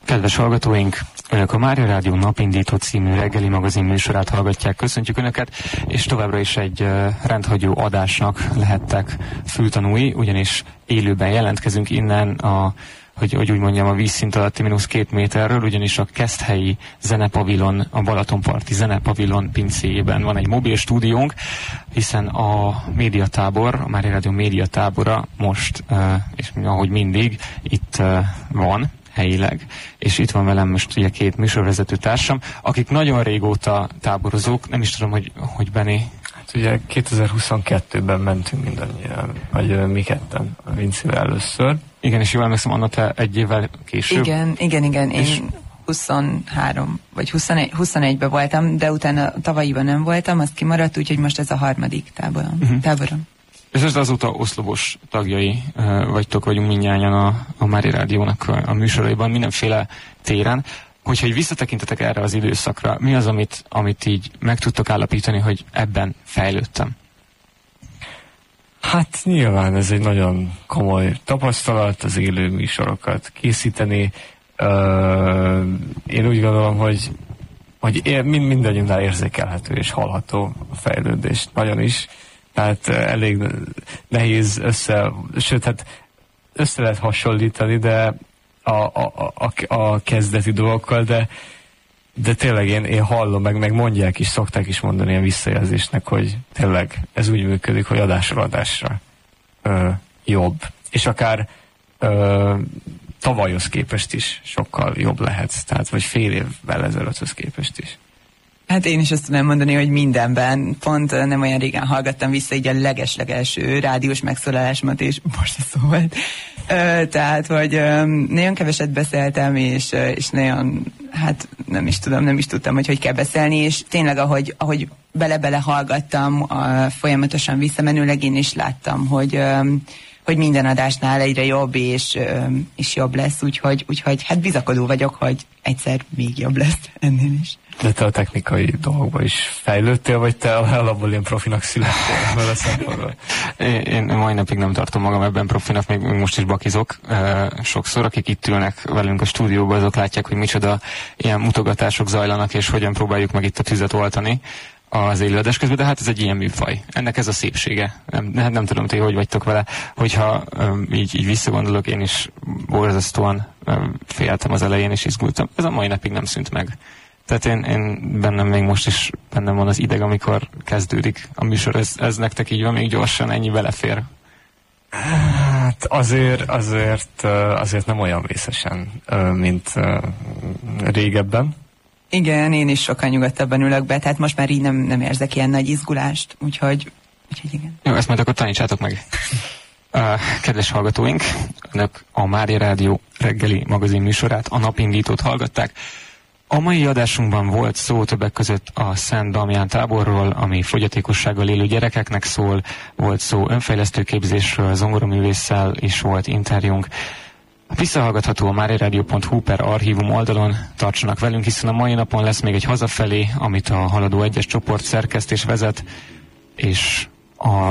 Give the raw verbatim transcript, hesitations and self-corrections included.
Kedves hallgatóink, Önök a Mária Rádió Napindító című reggeli magazin műsorát hallgatják. Köszöntjük Önöket, és továbbra is egy uh, rendhagyó adásnak lehettek fültanúi, ugyanis élőben jelentkezünk innen a, hogy, hogy úgy mondjam, a vízszint alatti mínusz két méterről, ugyanis a Keszthelyi Zenepavilon, a Balatonparti Zenepavilon pincéjében van egy mobil stúdiónk, hiszen a médiatábor, a Mária Rádió médiatábora most, uh, és ahogy mindig, itt uh, van helyileg, és itt van velem most ugye két műsorvezető társam, akik nagyon régóta táborozók, nem is tudom, hogy, hogy Benni. Hát ugye kétezer-huszonkettőben mentünk mindannyian, vagy mi ketten a Vincivel először. Igen, és jól emlékszem, Anna, te egy évvel később. Igen, igen, igen, én és... huszonhárom vagy huszonegy, huszonegyben voltam, de utána tavalyiban nem voltam, azt kimaradt, úgyhogy most ez a harmadik táborom. Uh-huh. táborom. És ez azóta oszlopos tagjai uh, vagytok, vagyunk mindnyájan a, a Mária Rádiónak a, a műsoraiban, mindenféle téren. Hogyha így visszatekintetek erre az időszakra, mi az, amit, amit így meg tudtok állapítani, hogy ebben fejlődtem? Hát nyilván ez egy nagyon komoly tapasztalat, az élő műsorokat készíteni. Uh, én úgy gondolom, hogy, hogy ér, mind, mindannyiunknál érzékelhető és hallható a fejlődés. Nagyon is. Tehát elég nehéz össze, sőt, hát össze lehet hasonlítani, de a, a, a, a kezdeti dolgokkal, de, de tényleg én, én hallom, meg, meg mondják is, szokták is mondani a visszajelzésnek, hogy tényleg ez úgy működik, hogy adásra adásra ö, jobb. És akár ö, tavalyhoz képest is sokkal jobb lehet, tehát vagy fél évvel ezelőtthöz képest is. Hát én is azt tudom mondani, hogy mindenben, pont nem olyan régen hallgattam vissza így a leges-legelső rádiós megszólalásomat, és most szó volt. Ö, tehát, hogy ö, nagyon keveset beszéltem, és, és nagyon, hát nem is tudom, nem is tudtam, hogy hogy kell beszélni, és tényleg, ahogy, ahogy bele-bele hallgattam, a, folyamatosan visszamenőleg én is láttam, hogy, ö, hogy minden adásnál egyre jobb, és, ö, és jobb lesz, úgyhogy, úgyhogy hát bizakodó vagyok, hogy egyszer még jobb lesz ennél is. De te a technikai dolgokban is fejlődtél, vagy te alapból ilyen profinak születtél vele szempontból? Én, én mai napig nem tartom magam ebben profinak, még most is bakizok. E, sokszor, akik itt ülnek velünk a stúdióban, azok látják, hogy micsoda ilyen mutogatások zajlanak, és hogyan próbáljuk meg itt a tüzet oltani az élőadás közben, de hát ez egy ilyen műfaj. Ennek ez a szépsége. Nem, nem, nem tudom, ti hogy vagytok vele, hogyha um, így, így visszagondolok, én is borzasztóan um, féltem az elején, és izgultam. Ez a mai napig nem szűnt meg. Tehát én, én bennem még most is bennem van az ideg, amikor kezdődik a műsor. Ez, ez nektek így van, még gyorsan ennyi belefér? Hát azért, azért, azért nem olyan vészesen, mint régebben. Igen, én is sokkal nyugodtabban ülök be, tehát most már így nem, nem érzek ilyen nagy izgulást, úgyhogy, úgyhogy igen. Jó, ezt majd akkor tanítsátok meg. Uh, kedves hallgatóink, Önök a Mária Rádió reggeli magazin műsorát, a Napindítót hallgatták. A mai adásunkban volt szó többek között a Szent Damján táborról, ami fogyatékossággal élő gyerekeknek szól, volt szó önfejlesztő képzésről, zongoraművésszel is volt interjúnk. Visszahallgatható a mariaradio pont hu per archívum oldalon, tartsanak velünk, hiszen a mai napon lesz még egy hazafelé, amit a Haladó egyes csoport szerkeszt és vezet, és a